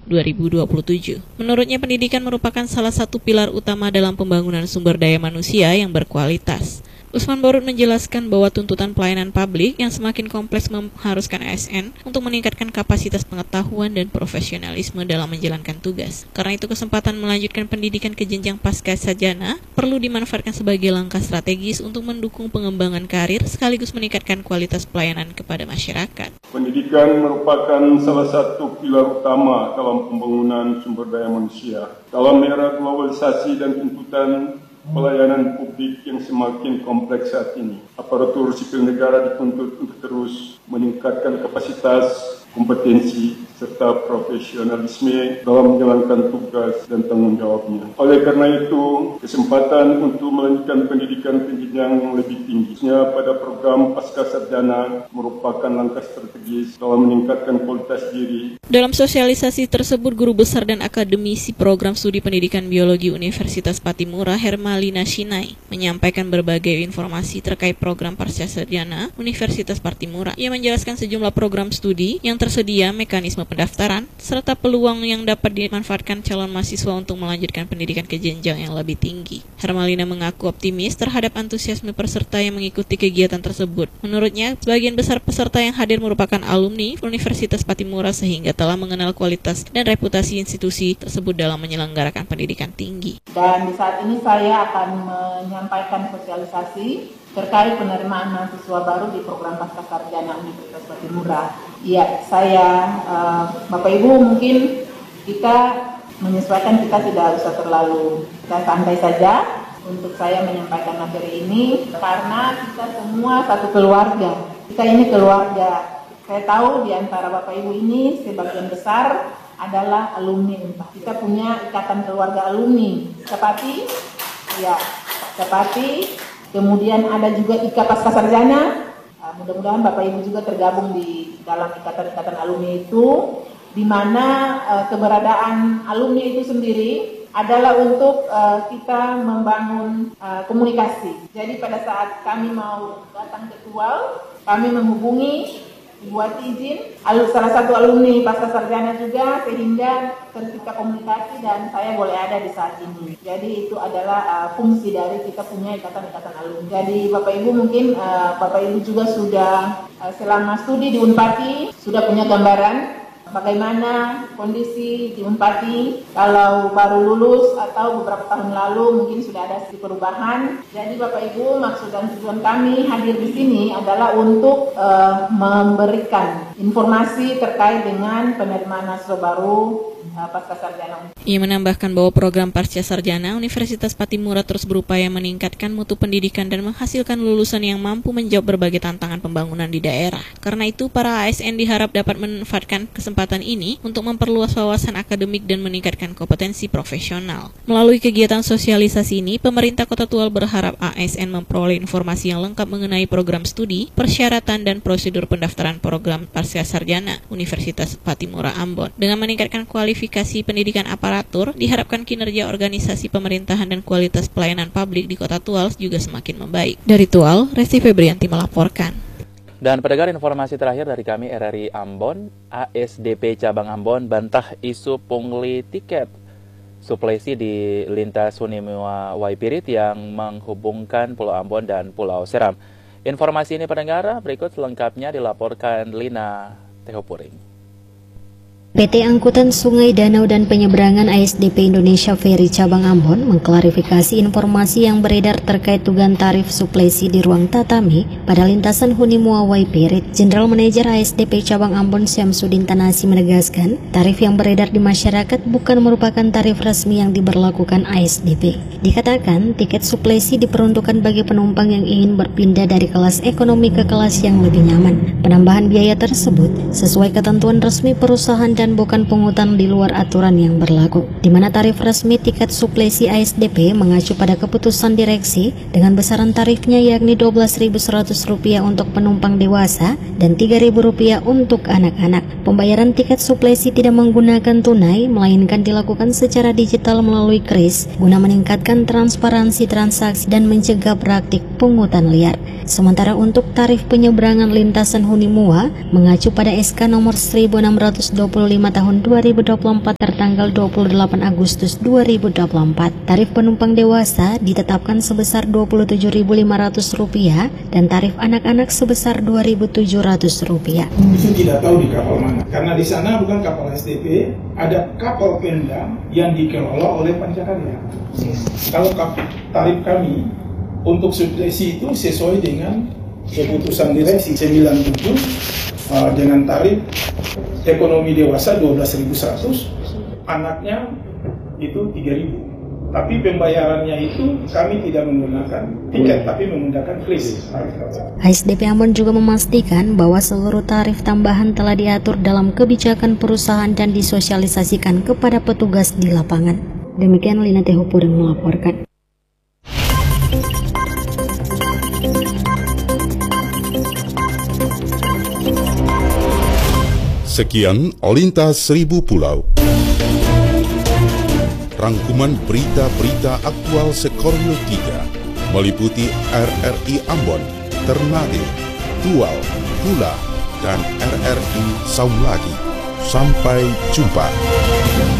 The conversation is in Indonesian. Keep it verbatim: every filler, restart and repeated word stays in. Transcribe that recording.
dua ribu dua puluh tujuh. Menurutnya, pendidikan merupakan salah satu pilar utama dalam pembangunan sumber daya manusia yang berkualitas. Usman Borut menjelaskan bahwa tuntutan pelayanan publik yang semakin kompleks mengharuskan A S N untuk meningkatkan kapasitas pengetahuan dan profesionalisme dalam menjalankan tugas. Karena itu, kesempatan melanjutkan pendidikan ke jenjang pasca sarjana perlu dimanfaatkan sebagai langkah strategis untuk mendukung pengembangan karir sekaligus meningkatkan kualitas pelayanan kepada masyarakat. Pendidikan merupakan salah satu pilar utama dalam pembangunan sumber daya manusia. Dalam era globalisasi dan tuntutan pelayanan publik yang semakin kompleks saat ini, aparatur sipil negara dituntut untuk terus meningkatkan kapasitas, kompetensi, serta profesionalisme dalam menjalankan tugas dan tanggung jawabnya. Oleh karena itu, kesempatan untuk melanjutkan pendidikan ke jenjang yang lebih tinggi, khususnya pada program pasca sarjana, merupakan langkah strategis dalam meningkatkan kualitas diri. Dalam sosialisasi tersebut, Guru Besar dan Akademisi Program Studi Pendidikan Biologi Universitas Patimura, Hermalina Shinai, menyampaikan berbagai informasi terkait program pasca sarjana Universitas Patimura. Ia menjelaskan sejumlah program studi yang tersedia, mekanisme pendaftaran, serta peluang yang dapat dimanfaatkan calon mahasiswa untuk melanjutkan pendidikan ke jenjang yang lebih tinggi. Hermalina mengaku optimis terhadap antusiasme peserta yang mengikuti kegiatan tersebut. Menurutnya, sebagian besar peserta yang hadir merupakan alumni Universitas Patimura sehingga telah mengenal kualitas dan reputasi institusi tersebut dalam menyelenggarakan pendidikan tinggi. Dan di saat ini saya akan menyampaikan sosialisasi terkait penerimaan mahasiswa baru di program pasca sarjana Universitas Patimura. Ya, saya, uh, Bapak Ibu, mungkin kita menyesuaikan, kita tidak usah terlalu kita santai saja untuk saya menyampaikan materi ini, karena kita semua satu keluarga. Kita ini keluarga. Saya tahu di antara Bapak Ibu ini sebagian besar adalah alumni Unpad. Kita punya ikatan keluarga alumni. Seperti, ya, seperti kemudian ada juga I K pasca sarjana. Uh, mudah-mudahan Bapak Ibu juga tergabung di dalam ikatan-ikatan alumni itu, di mana uh, keberadaan alumni itu sendiri adalah untuk uh, kita membangun uh, komunikasi. Jadi pada saat kami mau datang ke Tual, kami menghubungi, buat izin salah satu alumni pasca sarjana juga, sehingga tercipta komunikasi dan saya boleh ada di saat ini. Jadi itu adalah uh, fungsi dari kita punya ikatan-ikatan alumni. Jadi Bapak Ibu mungkin uh, Bapak Ibu juga sudah uh, selama studi di Unpati sudah punya gambaran bagaimana kondisi di Unpati kalau baru lulus atau beberapa tahun lalu mungkin sudah ada sedikit perubahan. Jadi Bapak Ibu, maksud dan tujuan kami hadir di sini adalah untuk uh, memberikan informasi terkait dengan penerimaan mahasiswa baru uh, pasca sarjana. Ia menambahkan bahwa program pasca sarjana Universitas Patimura terus berupaya meningkatkan mutu pendidikan dan menghasilkan lulusan yang mampu menjawab berbagai tantangan pembangunan di daerah. Karena itu, para A S N diharap dapat memanfaatkan kesempatan ini untuk memperluas wawasan akademik dan meningkatkan kompetensi profesional. Melalui kegiatan sosialisasi ini, pemerintah Kota Tual berharap A S N memperoleh informasi yang lengkap mengenai program studi, persyaratan, dan prosedur pendaftaran program pasca sarjana Universitas Patimura Ambon. Dengan meningkatkan kualifikasi pendidikan aparatur, diharapkan kinerja organisasi pemerintahan dan kualitas pelayanan publik di Kota Tual juga semakin membaik. Dari Tual, Resti Febrianti melaporkan. Dan pendengar, informasi terakhir dari kami R R I Ambon, A S D P Cabang Ambon bantah isu pungli tiket suplesi di lintas Hunimua Waipirit yang menghubungkan Pulau Ambon dan Pulau Seram. Informasi ini pendengar, berikut selengkapnya dilaporkan Lina Tehopuring. P T Angkutan Sungai Danau dan Penyeberangan A S D P Indonesia Ferry Cabang Ambon mengklarifikasi informasi yang beredar terkait dugaan tarif suplesi di ruang tatami pada lintasan Hunimua Waipirit. General Manager A S D P Cabang Ambon Syamsuddin Tanasi menegaskan, tarif yang beredar di masyarakat bukan merupakan tarif resmi yang diberlakukan A S D P. Dikatakan, tiket suplesi diperuntukkan bagi penumpang yang ingin berpindah dari kelas ekonomi ke kelas yang lebih nyaman. Penambahan biaya tersebut sesuai ketentuan resmi perusahaan dan bukan pungutan di luar aturan yang berlaku, di mana tarif resmi tiket suplesi A S D P mengacu pada keputusan direksi dengan besaran tarifnya yakni dua belas ribu seratus rupiah untuk penumpang dewasa dan tiga ribu rupiah untuk anak-anak. Pembayaran tiket suplesi tidak menggunakan tunai, melainkan dilakukan secara digital melalui kris guna meningkatkan transparansi transaksi dan mencegah praktik pungutan liar. Sementara untuk tarif penyeberangan lintasan Hunimua mengacu pada S K nomor seribu enam ratus dua puluh puluh lima tahun dua ribu dua puluh empat tertanggal dua puluh delapan Agustus dua ribu dua puluh empat. Tarif penumpang dewasa ditetapkan sebesar dua puluh tujuh ribu lima ratus rupiah dan tarif anak-anak sebesar dua ribu tujuh ratus rupiah. Itu tidak tahu di kapal mana, karena di sana bukan kapal A S D P, ada kapal Pemda yang dikelola oleh Pancakarya. Kalau tarif kami untuk suplesi itu sesuai dengan keputusan direksi sembilan puluh tujuh uh, dengan tarif ekonomi dewasa dua belas ribu seratus, anaknya itu tiga ribu. Tapi pembayarannya itu kami tidak menggunakan tiket, tapi menggunakan kris. A S D P Ambon juga memastikan bahwa seluruh tarif tambahan telah diatur dalam kebijakan perusahaan dan disosialisasikan kepada petugas di lapangan. Demikian Lina Tehupureng melaporkan. Sekian Lintas Seribu Pulau. Rangkuman berita-berita aktual Sekorwil tiga meliputi R R I Ambon, Ternate, Tual, Pula, dan R R I Saumlagi. Sampai jumpa.